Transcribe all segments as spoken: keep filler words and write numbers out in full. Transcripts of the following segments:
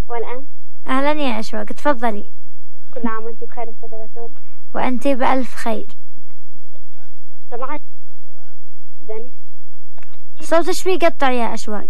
والآن أهلا يا أشواق، تفضلي. كل عام وأنت بخير أستاذة بتول. وأنت بألف خير. طبعا جدا. صوتش بيقطع يا أشواق.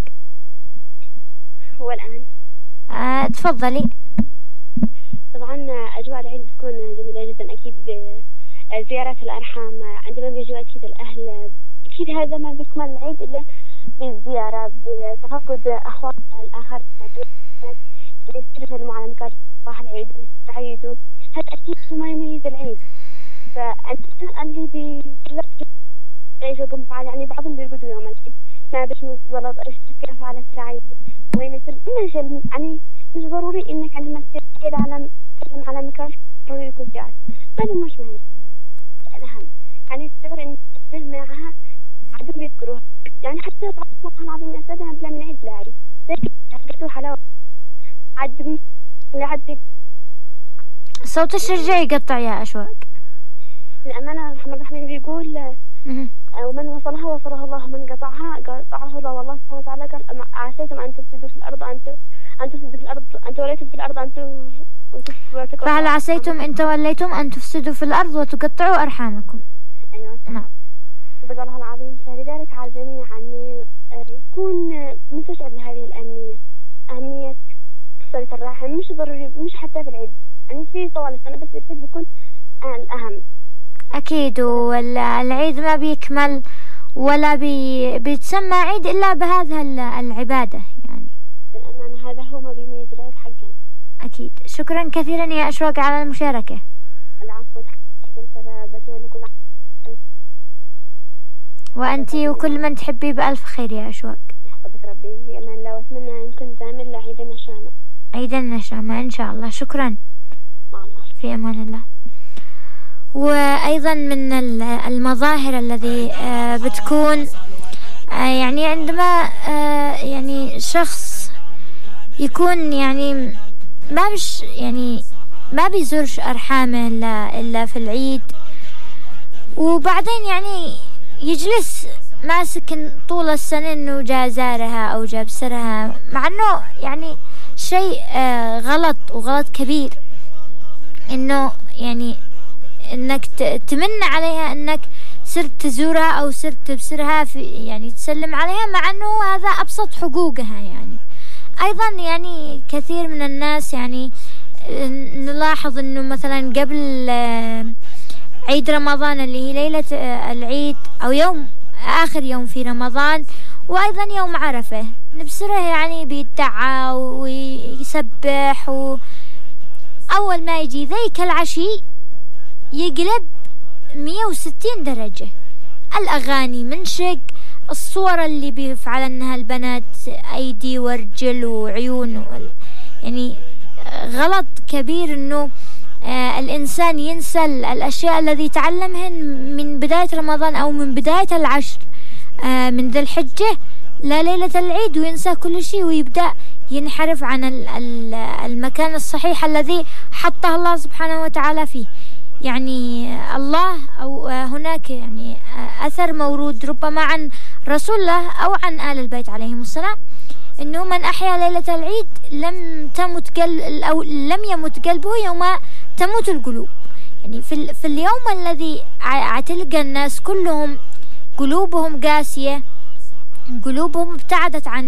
والآن آه تفضلي. طبعا أجواء العيد بتكون جميلة جدا أكيد، بزيارة الأرحام عندما بيجوا أكيد الأهل، أكيد هذا ما بيكمل العيد إلا بالزيارة، بتفقد أخوان الآخر، يستلموا على مكان صباح العيد ويستعيدوا، هذا أكيد هو ما يميز العيد. فأنا اللي بيقول إيش أقوم فعل، يعني بعضهم بيرقدوا يوم العيد ما بيش مزبلط إيش كيف على العيد وين يصير إيش يعني مش ضروري إنك عندما تسعيد على تسلم على مكان ضروري يكون سعيد، هذا مش مهم. الأهم يعني الشعور إنك تسلم معها عدم يذكروها، يعني حتى الله العظيم يسعدنا بلا من عيد العيد لكن هذا حلاوة عدم لعد. صوتش رجع يقطع يا أشواق. الأمانة الرحمن الرحيم بيقول ومن وصلها وصلها الله، من قطعها قطعه الله. والله سبحانه وتعالى قال عسيتم أن تفسدوا في الأرض أن أن تفسدوا في الأرض أن توليتم في الأرض أن تقطعوا. فهل عسيتم إن توليتم أن تفسدوا في الأرض وتقطعوا أرحامكم؟ أيوة نعم. صدق الله العظيم. فلذلك على الجميع أن يكون مستشعر بهذه الأهمية، أهمية صلة الرحم، مش ضروري مش حتى في العيد، يعني في طوال السنة بس العيد بيكون الأهم. أكيد. والعيد ما بيكمل ولا بي بيتسمى عيد إلا بهذا العبادة، يعني لأن هذا هو ما بيميز العيد حقا. أكيد. شكرا كثيرا يا أشواق على المشاركة. العفو. وأنتي وكل من تحبي بألف خير يا أشواق. يحفظك ربي في أمان الله، وأتمنى يمكن تعمل عيد النشامة. عيد النشامة إن شاء الله. شكرا. مع الله. في أمان الله. وأيضا من المظاهر الذي بتكون يعني عندما يعني شخص يكون يعني ما بش يعني ما بيزورش أرحامه إلا إلا في العيد، وبعدين يعني يجلس ماسك طول السنة إنه جا زارها أو جاب سرها، مع إنه يعني شيء غلط وغلط كبير إنه يعني انك تمن عليها انك صرت تزورها او صرت تبصرها في يعني تسلم عليها، مع انه هذا ابسط حقوقها. يعني ايضا يعني كثير من الناس يعني نلاحظ انه مثلا قبل عيد رمضان اللي هي ليلة العيد او يوم اخر يوم في رمضان وايضا يوم عرفة نبصره يعني بيدعى ويسبح، واول ما يجي ذيك العشي يقلب مية وستين درجة، الأغاني منشق، الصور اللي بيفعلنها البنات أيدي ورجل وعيون، يعني غلط كبير إنه آه الإنسان ينسى الأشياء الذي تعلمهن من بداية رمضان أو من بداية العشر آه من ذي الحجة لليلة العيد، وينسى كل شيء ويبدأ ينحرف عن المكان الصحيح الذي حطه الله سبحانه وتعالى فيه. يعني الله أو هناك يعني أثر مورود ربما عن رسول الله أو عن آل البيت عليهم السلام إنه من أحيا ليلة العيد لم تمت قلب أو لم يمت قلبه يوم تموت القلوب. يعني في, في اليوم الذي عتلقى الناس كلهم قلوبهم قاسية، قلوبهم ابتعدت عن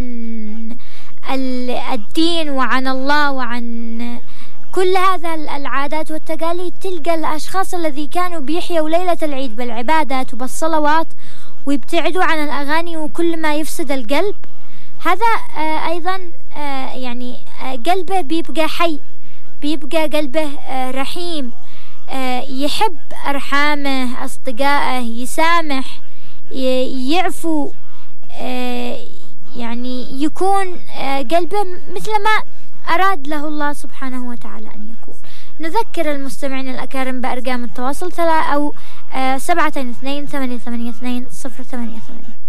الدين وعن الله وعن كل هذا العادات والتقاليد، تلقى الأشخاص الذي كانوا بيحيوا ليلة العيد بالعبادات وبالصلوات ويبتعدوا عن الأغاني وكل ما يفسد القلب، هذا آه أيضا آه يعني آه قلبه بيبقى حي، بيبقى قلبه آه رحيم، آه يحب أرحامه أصدقائه، يسامح، يعفو، آه يعني يكون آه قلبه مثل ما أراد له الله سبحانه وتعالى أن يكون. نذكر المستمعين الأكارم بأرقام التواصل ثلاثة أو سبعة اثنين ثمانية ثمانية اثنين صفر ثمانية ثمانية.